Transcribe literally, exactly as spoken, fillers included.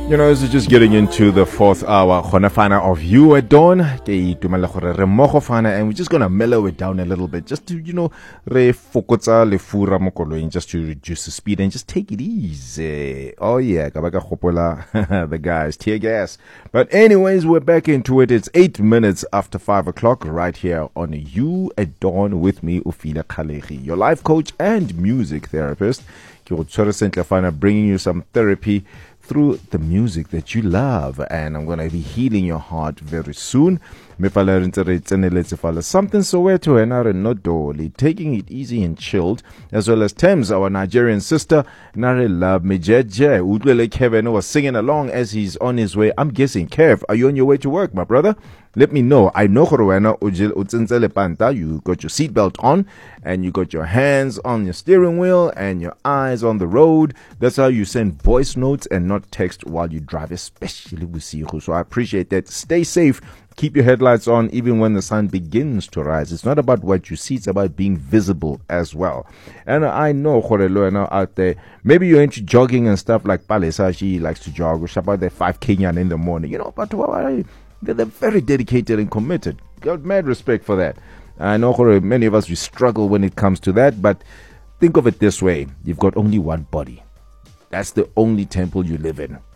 You know, this is just getting into the fourth hour. Khonafana of You at Dawn. Ke itumela gore re mmogo fana, and we're just gonna mellow it down a little bit, just to, you know, re fokotsa lefura mo koloing, just to reduce the speed and just take it easy. Oh yeah, ka ba ka gopola the guys, tear gas. But anyways, we're back into it. It's eight minutes after five o'clock, right here on You at Dawn with me, Ufila Khalegi, your life coach and music therapist. Ke go tshwere sentle fana, bringing you some therapy through the music that you love, and I'm gonna be healing your heart very soon. Something Soweto and Nare Nodoli, taking it easy and chilled, as well as Thames, our Nigerian sister. Nare Love Mejeje Udwele Kevin was singing along as he's on his way. I'm guessing, Kev, are you on your way to work, my brother? Let me know. I know Korowena Ujil Utsinzele Panta, you got your seatbelt on and you got your hands on your steering wheel and your eyes on the road. That's how you send voice notes and not text while you drive, especially with Sihu. So I appreciate that. Stay safe. Keep your headlights on even when the sun begins to rise. It's not about what you see, it's about being visible as well. And I know Khoreloena out there, maybe you're into jogging and stuff like Palesa, she likes to jog, or about the five Kenyan in the morning, you know, but why? They're very dedicated and committed. Got mad respect for that. I know many of us, we struggle when it comes to that, but think of it this way. You've got only one body. That's the only temple you live in.